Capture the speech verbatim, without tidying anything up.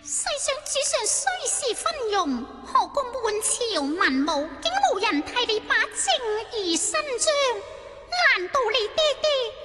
世上主上雖是昏庸，何故滿朝文武竟無人替你把正義伸張？難道你爹爹